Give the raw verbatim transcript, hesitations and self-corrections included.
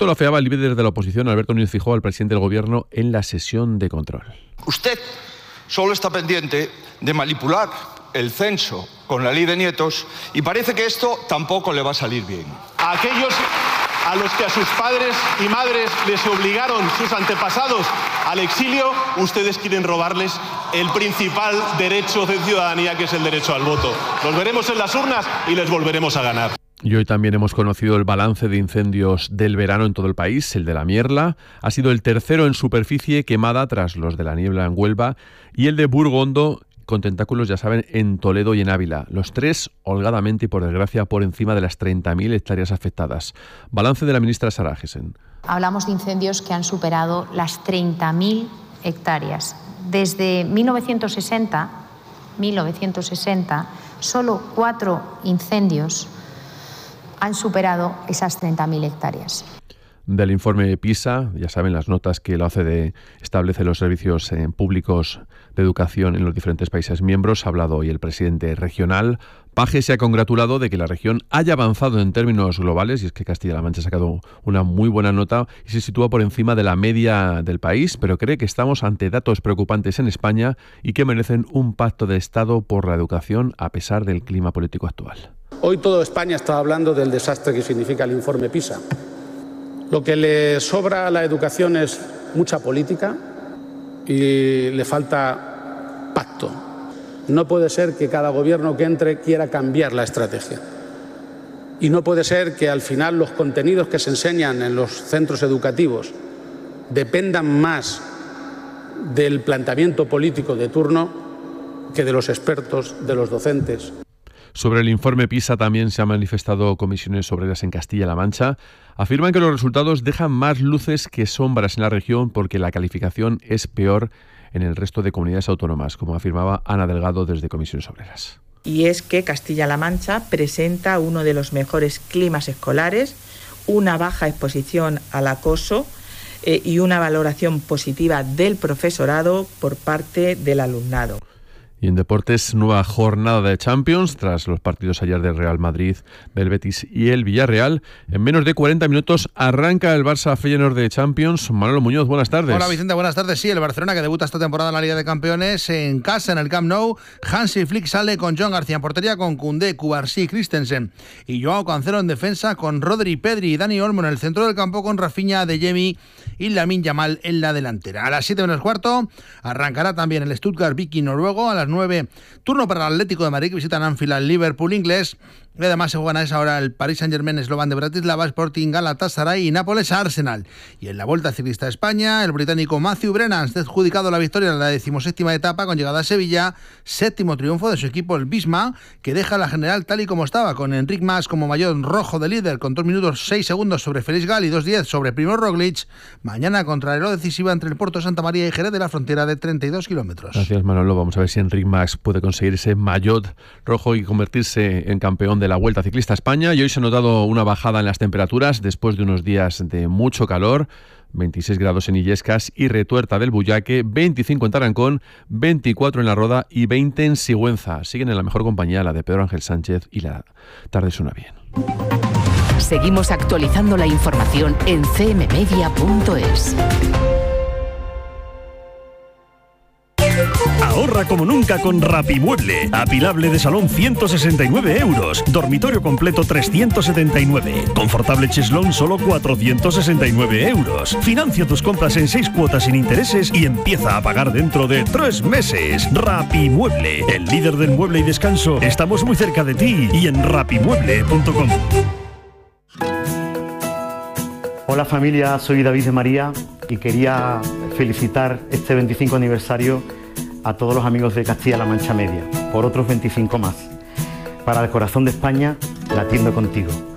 Esto lo afeaba el líder de la oposición, Alberto Núñez Feijóo, al presidente del Gobierno en la sesión de control. Usted solo está pendiente de manipular el censo con la ley de nietos y parece que esto tampoco le va a salir bien. A aquellos a los que a sus padres y madres les obligaron sus antepasados al exilio, ustedes quieren robarles el principal derecho de ciudadanía, que es el derecho al voto. Los veremos en las urnas y les volveremos a ganar. Y hoy también hemos conocido el balance de incendios del verano en todo el país. El de la Mierla ha sido el tercero en superficie quemada tras los de la Niebla en Huelva y el de Burgondo, con tentáculos, ya saben, en Toledo y en Ávila. Los tres, holgadamente y por desgracia, por encima de las treinta mil hectáreas afectadas. Balance de la ministra Sara Agesen. Hablamos de incendios que han superado las treinta mil hectáreas. Desde mil novecientos sesenta, mil novecientos sesenta, solo cuatro incendios han superado esas treinta mil hectáreas. Del informe PISA, ya saben las notas que la O C D E establece los servicios eh, públicos de educación en los diferentes países miembros, ha hablado hoy el presidente regional. Paje se ha congratulado de que la región haya avanzado en términos globales, y es que Castilla-La Mancha ha sacado una muy buena nota y se sitúa por encima de la media del país, pero cree que estamos ante datos preocupantes en España y que merecen un pacto de Estado por la educación a pesar del clima político actual. Hoy toda España está hablando del desastre que significa el informe PISA. Lo que le sobra a la educación es mucha política y le falta pacto. No puede ser que cada gobierno que entre quiera cambiar la estrategia. Y no puede ser que al final los contenidos que se enseñan en los centros educativos dependan más del planteamiento político de turno que de los expertos, de los docentes. Sobre el informe PISA también se han manifestado comisiones obreras en Castilla-La Mancha. Afirman que los resultados dejan más luces que sombras en la región porque la calificación es peor en el resto de comunidades autónomas, como afirmaba Ana Delgado desde Comisiones Obreras. Y es que Castilla-La Mancha presenta uno de los mejores climas escolares, una baja exposición al acoso eh, y una valoración positiva del profesorado por parte del alumnado. Y en deportes, nueva jornada de Champions, tras los partidos ayer del Real Madrid, del Betis y el Villarreal. En menos de cuarenta minutos arranca el Barça Feyenoord de Champions. Manolo Muñoz, buenas tardes. Hola Vicente, buenas tardes. Sí, el Barcelona que debuta esta temporada en la Liga de Campeones en casa, en el Camp Nou. Hansi Flick sale con John García en portería, con Koundé, Cubarsí, Christensen y Joao Cancelo en defensa, con Rodri, Pedri y Dani Olmo en el centro del campo, con Rafinha, Adeyemi y Lamine Yamal en la delantera. A las siete menos cuarto arrancará también el Stuttgart Viking noruego. A las nueve, turno para el Atlético de Madrid, que visitan Anfield al Liverpool inglés. Y además se juegan a esa hora el Paris Saint-Germain, Slovan de Bratislava, Sporting, Galatasaray y Nápoles Arsenal. Y en la Vuelta Ciclista a España, el británico Matthew Brennan se ha adjudicado la victoria en la decimoséptima etapa con llegada a Sevilla, séptimo triunfo de su equipo el Visma, que deja la general tal y como estaba, con Enric Mas como maillot rojo de líder, con dos minutos seis segundos sobre Félix Gal y dos diez sobre Primož Roglic. Mañana contrarreloj decisiva entre el Puerto de Santa María y Jerez de la Frontera de treinta y dos kilómetros. Gracias, Manolo. Vamos a ver si Enric Mas puede conseguir ese maillot rojo y convertirse en campeón de la Vuelta Ciclista a España. Y hoy se ha notado una bajada en las temperaturas después de unos días de mucho calor. veintiséis grados en Illescas y Retuerta del Bullaque, veinticinco en Tarancón, veinticuatro en La Roda y veinte en Sigüenza. Siguen en la mejor compañía, la de Pedro Ángel Sánchez, y la tarde suena bien. Seguimos actualizando la información en c m media punto es. Ahorra como nunca con Rapimueble. Apilable de salón ciento sesenta y nueve euros. Dormitorio completo trescientos setenta y nueve. Confortable cheslón solo cuatrocientos sesenta y nueve euros. Financia tus compras en seis cuotas sin intereses y empieza a pagar dentro de tres meses. Rapimueble, el líder del mueble y descanso. Estamos muy cerca de ti y en rapimueble punto com. Hola familia, soy David de María y quería felicitar este veinticinco aniversario a todos los amigos de Castilla-La Mancha Media, por otros veinticinco más. Para el corazón de España, latiendo contigo.